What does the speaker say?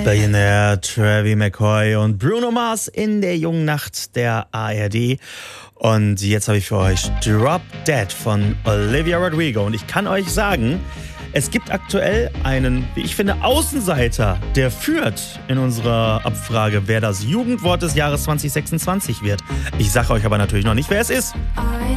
Billionaire, Travie McCoy und Bruno Mars in der jungen Nacht der ARD. Und jetzt habe ich für euch Drop Dead von Olivia Rodrigo. Und ich kann euch sagen, es gibt aktuell einen, wie ich finde, Außenseiter, der führt in unserer Abfrage, wer das Jugendwort des Jahres 2026 wird. Ich sage euch aber natürlich noch nicht, wer es ist.